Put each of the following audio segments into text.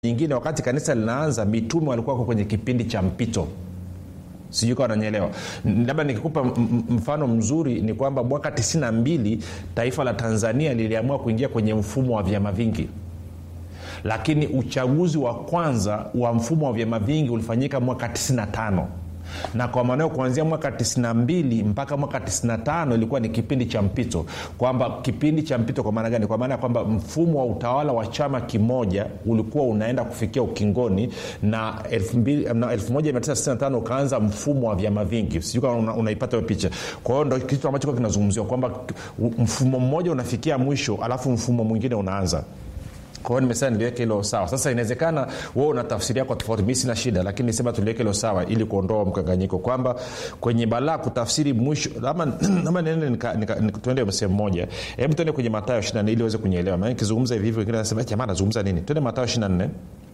nyingine wakati kanisa linaanza mitume walikuwa kwenye kipindi cha mpito. Sijui kama unanielewa. Labda nikikupa mfano mzuri ni kwamba mwaka 92 taifa la Tanzania liliamua kuingia kwenye mfumo wa vyama vingi. Lakini uchaguzi wa kwanza wa mfumo wa vyama vingi ulifanyika mwaka 95. Na kwa maana kuanzia mwaka 92 mpaka mwaka 95 ilikuwa ni kipindi cha mpito. Kwamba kipindi cha mpito kwa maana gani? Kwa maana kwamba mfumo wa utawala wa chama kimoja ulikuwa unaenda kufikia ukingoni na 1965 ukaanza mfumo wa vyama vingi. Sijui kama unaipata hiyo picha. Kwa hiyo ndio kitu ambacho kinazungumziwa kwamba mfumo mmoja unafikia mwisho alafu mfumo mwingine unaanza. Kwa hiyo nimesema niliweke hilo sawa. Sasa inawezekana wewe una tafsiri yako tofauti, mimi sina shida, lakini nisema tuliweke hilo sawa ili kuondoa mkanganyiko kwamba kwenye balaa kutafsiri mwisho ama nene tuende sehemu moja. Hebu tuende kwenye Mathayo 24 ili uweze kunielewa. Maana nikizungumza hivi wengine wanasema jamaa anazungumza nini? Twende Mathayo 24.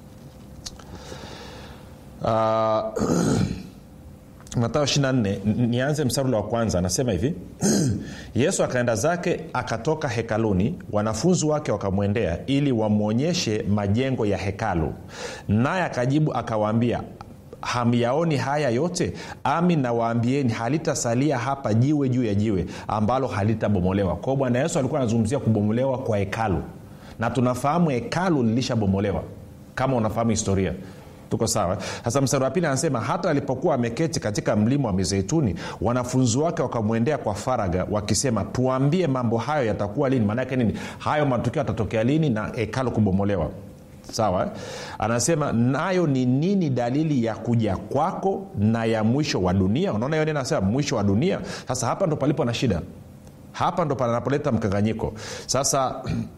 Mathayo 24 nianze mstari wa kwanza. Anasema hivi: Yesu akaenda zake akatoka hekaluni, wanafunzi wake wakamwendea ili wamuonyeshe majengo ya hekalu. Naye akajibu akawaambia, hamyaoni haya yote? Ami nawaambieni, halitasalia hapa jiwe juu ya jiwe ambalo halitabomolewa. Kwa Bwana Yesu alikuwa anazungumzia kubomolewa kwa hekalu. Na tunafahamu hekalu lilishabomolewa kama unafahamu historia. Tuko sawa? Sasa mstari wa pili anasema, hata alipokuwa ameketi katika mlima wa Mizeituni, wanafunzi wake wakamwendea kwa faraga wakisema, tuambie mambo hayo yatakuwa lini? Maana yake nini? Hayo matukio yatatokea lini na hekalu kubomolewa? Sawa? Anasema, nayo ni nini dalili ya kuja kwako na ya mwisho wa dunia? Unaona hiyo neno anasema mwisho wa dunia. Sasa hapa ndo palipo na shida. Hapa ndo panapoleta mkanganyiko. Sasa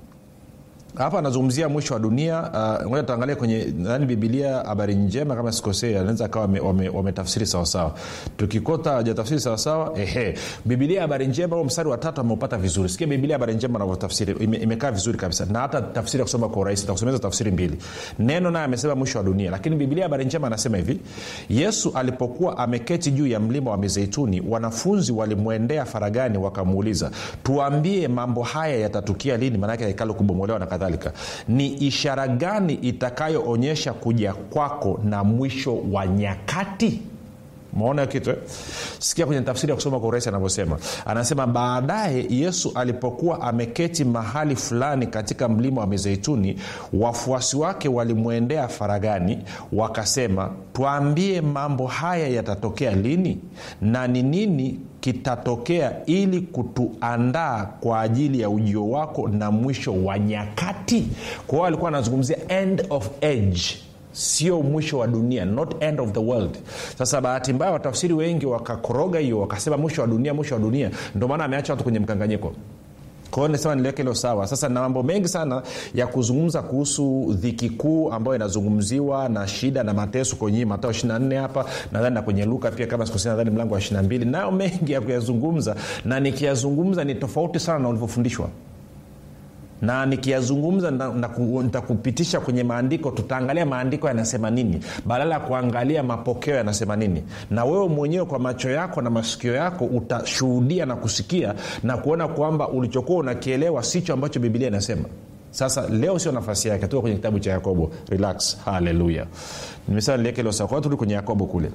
hapa anazungumzia mwisho wa dunia. Ngoja tuangalie kwenye ndani Biblia habari njema kama sikosei, anaweza akawa wametafsiri sawa sawa. Tukikota hajatafsiri sawa sawa, Biblia habari njema au mstari wa 3 ameupata vizuri. Sikia Biblia habari njema anavyotafsiri, imekaa vizuri kabisa. Na hata tafsiri ya kusoma kwa urahisi, takusomeza tafsiri mbili. Neno naye amesema mwisho wa dunia, lakini Biblia habari njema anasema hivi: Yesu alipokuwa ameketi juu ya mlima wa Mizeituni, wanafunzi walimwendea faragani wakamuuliza, tuambie mambo haya yatatukia lini? Maana yake hekalu kubomolewa na kadhalika. Ni ishara gani itakayoonyesha kuja kwako na mwisho wa nyakati? Umeona kitu? Sikia kwenye tafsiri ya kusoma kwa urahisi anavyosema. Anasema, baadaye Yesu alipokuwa ameketi mahali fulani katika mlima wa Mizeituni, wafuasi wake walimwendea faragani wakasema, tuambie mambo haya yatatokea lini na ni nini kitatokea ili kutuandaa kwa ajili ya ujio wako na mwisho wa nyakati. Kwa hiyo alikuwa anazungumzia end of age, sio mwisho wa dunia, not end of the world. Sasa bahati mbaya watafsiri wengi wakakoroga hiyo, wakasema mwisho wa dunia, mwisho wa dunia. Ndio maana ameacha watu kwenye mkanganyiko. Kwa hiyo nasema niweke hilo sawa. Sasa na mambo mengi sana ya kuzungumza kuhusu dhiki kuu ambayo inazungumziwa na shida na mateso kwenye Mathayo 24 hapa, nadhani na kwenye Luka pia kama sikosea, nadhani mlango wa 22. Nayo mengi ya kuyazungumza, na nikiyazungumza ni tofauti sana na ulivyofundishwa. Na nikiyazungumza nitakupitisha kwenye maandiko, tutaangalia maandiko yanasema nini badala ya kuangalia mapokeo yanasema nini. Na wewe mwenyewe kwa macho yako na masikio yako utashuhudia na kusikia na kuona kwamba ulichokuwa unakielewa sicho ambacho Biblia inasema. Sasa leo sio nafasi yake, tuko kwenye kitabu cha Yakobo. Relax. Hallelujah. Nimesema nileke leo sawa. Kwa hiyo kwenye Yakobo kule.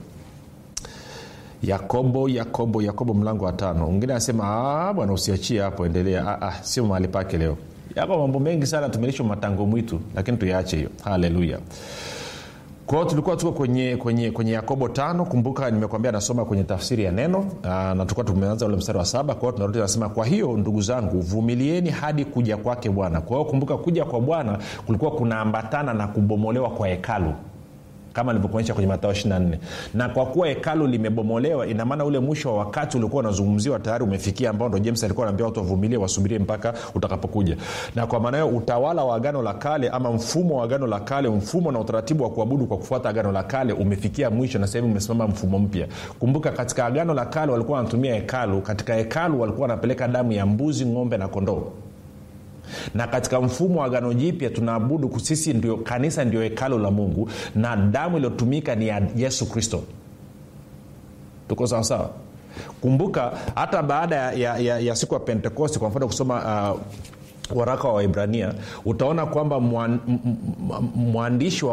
Yakobo mlango wa 5. Mwingine anasema bwana usiachie hapo, endelea. Sio mahali pake leo. Yako mambo mengi sana tumelishwa matango mwitu, lakini tuyaache hiyo. Haleluya. Kwa hiyo tulikuwa tuko kwenye Yakobo 5. Kumbuka nimekuambia nasoma kwenye tafsiri ya neno, na tulikuwa tumeanza ule mstari wa 7. Kwa hiyo tunarudi nasema, kwa hiyo ndugu zangu vumilieni hadi kuja kwake Bwana. Kwa hiyo kumbuka kuja kwa Bwana kulikuwa kunaambatana na kubomolewa kwa hekalu, kama nilivyokuonyesha kwenye Mathayo 24. Na kwa kuwa hekalu limebomolewa, ina maana ule mwisho wa wakati ulikuwa unazungumziwa tayari umefikia, ambao ndo James alikuwa anaambia watu wavumilie, wasubirie mpaka utakapokuja. Na kwa maana hiyo utawala wa agano la kale ama mfumo wa agano la kale, mfumo na utaratibu wa kuabudu kwa kufuata agano la kale umefikia mwisho, na sasa hivi umesimama mfumo mpya. Kumbuka katika agano la kale walikuwa wanatumia hekalu, katika hekalu walikuwa wanapeleka damu ya mbuzi, ng'ombe na kondoo. Na katika mfumo wa agano jipya tunaabudu sisi, ndio kanisa, ndio hekalu la Mungu, na damu iliyotumika ni ya Yesu Kristo. Tuko sawa sawa? Kumbuka hata baada ya siku ya Pentekoste, kwa mfano kusoma waraka wa Waebrania utaona kwamba mwandishi